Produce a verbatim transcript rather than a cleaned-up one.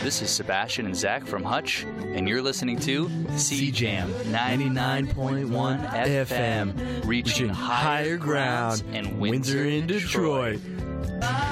This is Sebastian and Zach from Hutch, and you're listening to C Jam ninety-nine point one F M, reaching higher grounds and Windsor in Detroit.